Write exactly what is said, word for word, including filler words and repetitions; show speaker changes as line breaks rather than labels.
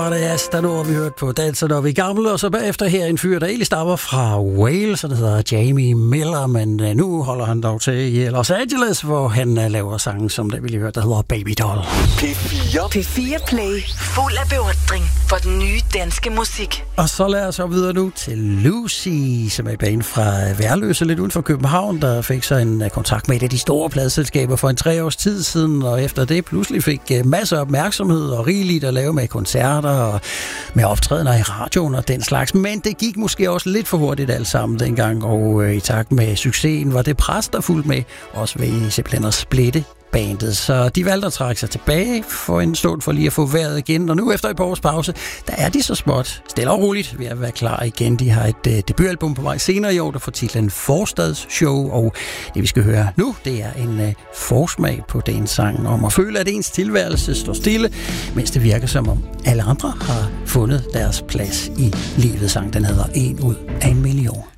Og det er Stanor, vi hørte på Danser, når vi er gamle, og så bagefter her en fyr, der egentlig stammer fra Wales, og det hedder Jamie Miller, men nu holder han dog til i Los Angeles, hvor han laver sange, som det ville høre, der hedder Baby Doll.
P fire.
P fire Play, fuld af beundring for den nye danske musik.
Og så lad os op videre nu til Lucy, som er et band fra Værløse, lidt uden for København, der fik sig en kontakt med et af de store pladeselskaber for en tre års tid siden, og efter det pludselig fik masser af opmærksomhed og rigeligt at lave med koncerter og med optrædener i radioen og den slags. Men det gik måske også lidt for hurtigt alt sammen dengang, og øh, i takt med succesen var det pres, der fulgte med, også ved simpelthen at splitte bandet. Så de valgte at trække sig tilbage for en stund for lige at få vejret igen, og nu efter et par års pause, der er de så småt stille og roligt ved at være klar igen. De har et uh, debutalbum på vej senere i år, der får titlen Forstadsshow, og det vi skal høre nu, det er en uh, forsmag på den sang om at føle, at ens tilværelse står stille, mens det virker som om alle andre har fundet deres plads i livet. Sang, den hedder En ud af en million.